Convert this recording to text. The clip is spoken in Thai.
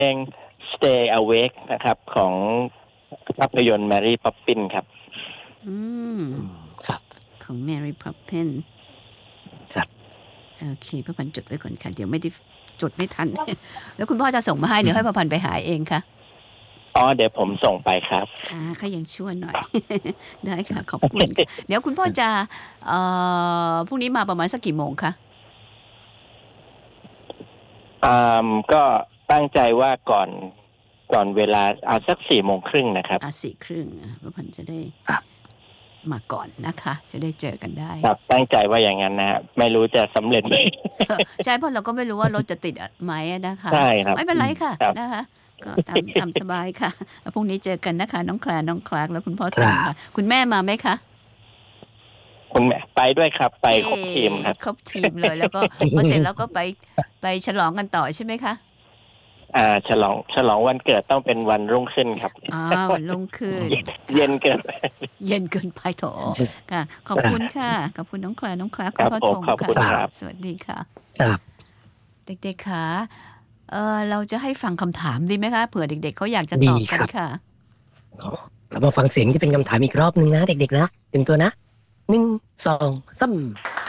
เพลง Stay Awake นะครับของภาพยนตร์ Mary Poppins ครับอืมครับของ Mary Poppins ครับโอเคพ่อพันธุ์จดไว้ก่อนค่ะ เดี๋ยวไม่ได้จดไม่ทัน แล้วคุณพ่อจะส่งมาให้หรือให้พ่อพันธุ์ไปหาเองคะเดี๋ยวผมส่งไปครับค่ะยังชั่วหน่อย ได้ค่ะขอบคุณค่ะเดี๋ยวคุณพ่อจะพรุ่งนี้มาประมาณสักกี่โมงคะก็ตั้งใจว่าก่อนเวลาเอาสัก4:30นะครับ 4:30พ่อพันธุ์จะได้ครับมาก่อนนะคะ จะได้เจอกันได้ครับตั้งใจว่าอย่างนั้นนะฮะไม่รู้จะสำเร็จไหมใช่เพราะเราก็ไม่รู้ว่ารถจะติดไหมนะคะใช่ครับไม่เป็นไรค่ะครับนะคะก็ตามสบายค่ะแล้วพรุ่งนี้เจอกันนะคะ น้องคลาแล้วคุณพ่อทองค่ะ คุณแม่มาไหมคะคุณแม่ไปด้วยครับ ไปครบทีมครับครบทีมเลยแล้วก็ พอเสร็จแล้วก็ไปฉลองกันต่อใช่ไหมคะฉลองวันเกิดต้องเป็นวันรุ่งขึ้นครับวันรุ่งขึ้นเย็นเกินไปเย็นเกินไปโถค่ะ ขอบคุณค่ะขอบคุณน้องคลาคุณพ่อทงขอบคุณค่ะครับสวัสดีค่ะครับเด็กๆค่ะเราจะให้ฟังคำถามดีไหมคะเผื่อเด็กๆเขาอยากจะตอบกันค่ะเรามาฟังเสียงที่เป็นคำถามอีกรอบนึงนะเด็กๆนะเตรียมตัวนะ1 2 3